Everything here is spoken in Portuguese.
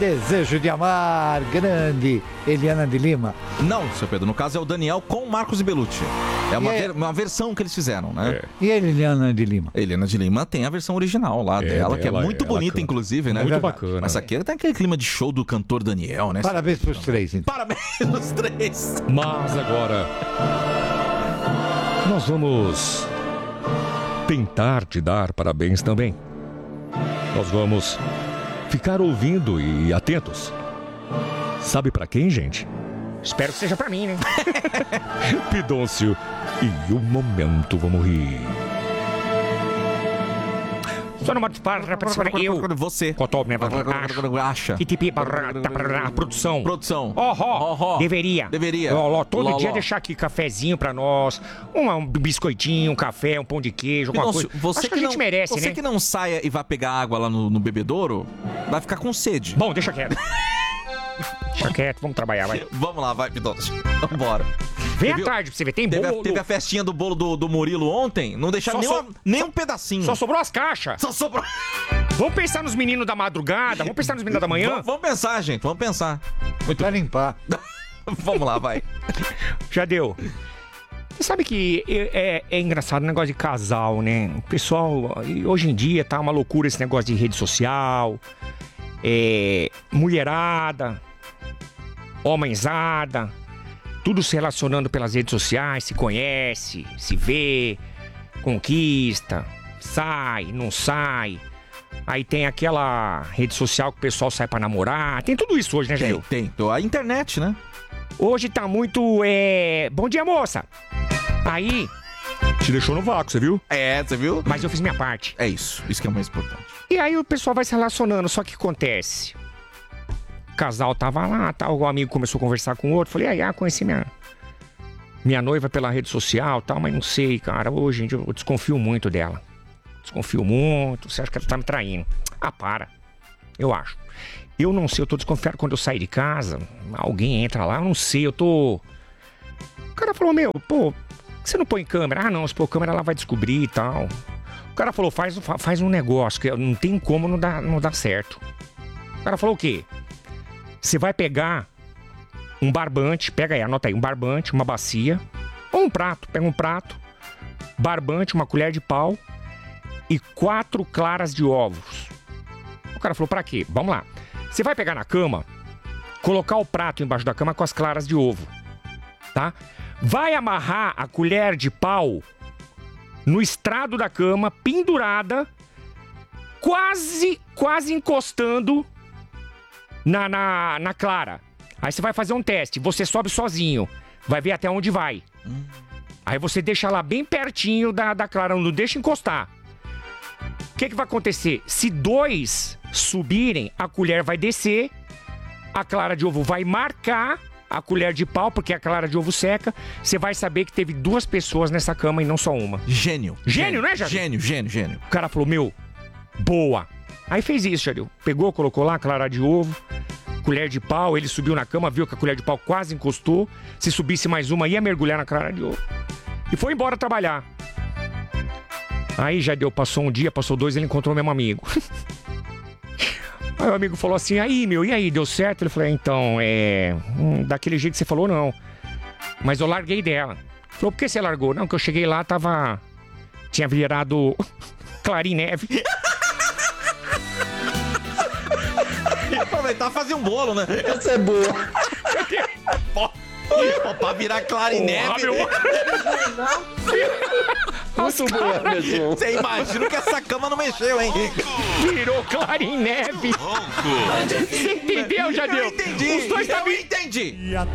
Desejo de Amar, grande Eliana de Lima. Não, seu Pedro, no caso é o Daniel com o Marcos e Bellucci. É uma versão que eles fizeram, né? E a Eliana de Lima? Eliana de Lima tem a versão original lá dela, que é muito bonita, inclusive, né? Muito bacana. Mas aqui tem aquele clima de show do cantor Daniel, né? Parabéns pros três, então. Parabéns pros três. Mas agora nós vamos tentar te dar parabéns também. Nós vamos ficar ouvindo e atentos. Sabe pra quem, gente? Espero que seja pra mim, né? Pidoncio e o momento vamos rir. Só numa eu. Você. Acha. Que tipo produção. Produção. Deveria. Todo dia deixar aqui cafezinho pra nós. Um biscoitinho, um café, um pão de queijo, alguma coisa. Acho que a gente merece, né? Você que não saia e vá pegar água lá no bebedouro, vai ficar com sede. Bom, deixa quieto. Deixa quieto, vamos trabalhar, vai. Vamos lá, vai, Pidoncio. Vambora. Vem à tarde pra você ver, tem bolo. Teve a festinha do bolo do Murilo ontem, não deixaram nem um pedacinho. Só sobrou as caixas. Só sobrou. Vamos pensar nos meninos da madrugada, vamos pensar nos meninos da manhã. Vamos pensar, gente, vamos pensar. Pra limpar. Vamos lá, vai. Já deu. Você sabe que é engraçado o negócio de casal, né? O pessoal, hoje em dia tá uma loucura esse negócio de rede social, mulherada, homenzada, tudo se relacionando pelas redes sociais, se conhece, se vê, conquista, sai, não sai. Aí tem aquela rede social que o pessoal sai pra namorar. Tem tudo isso hoje, né, Jair? Tem. A internet, né? Hoje tá muito, bom dia, moça. Aí... Te deixou no vácuo, você viu? Você viu? Mas eu fiz minha parte. É isso que é o mais importante. E aí o pessoal vai se relacionando, só que acontece... O casal tava lá, tal, o amigo começou a conversar com o outro. Falei, conheci minha noiva pela rede social, tal, mas não sei, cara. Hoje eu desconfio muito dela. Desconfio muito. Você acha que ela tá me traindo? para. Eu acho. Eu não sei, eu tô desconfiado quando eu sair de casa. Alguém entra lá, eu não sei, eu tô... O cara falou, por que você não põe câmera? Não, se pôr câmera ela vai descobrir e tal. O cara falou, faz um negócio que não tem como não dar certo. O cara falou o quê? Você vai pegar um barbante, pega aí, anota aí, um barbante, uma bacia, ou um prato, pega um prato, barbante, uma colher de pau e 4 claras de ovos. O cara falou, pra quê? Vamos lá. Você vai pegar na cama, colocar o prato embaixo da cama com as claras de ovo, tá? Vai amarrar a colher de pau no estrado da cama, pendurada, quase encostando na clara. Aí você vai fazer um teste. Você sobe sozinho. Vai ver até onde vai. Aí você deixa lá bem pertinho da clara. Não deixa encostar. O que vai acontecer? Se 2 subirem, a colher vai descer. A clara de ovo vai marcar a colher de pau, porque a clara de ovo seca. Você vai saber que teve 2 pessoas nessa cama e não só uma. Gênio, né, Jadil? Gênio. O cara falou, boa. Aí fez isso, Jadil. Pegou, colocou lá a clara de ovo, colher de pau, ele subiu na cama, viu que a colher de pau quase encostou. Se subisse mais uma, ia mergulhar na clara de ovo. E foi embora trabalhar. Aí Jadil passou um dia, passou 2, ele encontrou o mesmo amigo. Aí o amigo falou assim, e aí, deu certo? Ele falou, então, daquele jeito que você falou, não. Mas eu larguei dela. Falou, por que você largou? Não, que eu cheguei lá, tinha virado Clarineve. Aproveitar e fazer um bolo, né? Essa é boa. Pra virar Clarineve. Muito boa, pessoal. Você imagina que essa cama não mexeu, hein? Virou Clarineve. Você entendeu, Jadil? Eu entendi. Os dois eu entendi.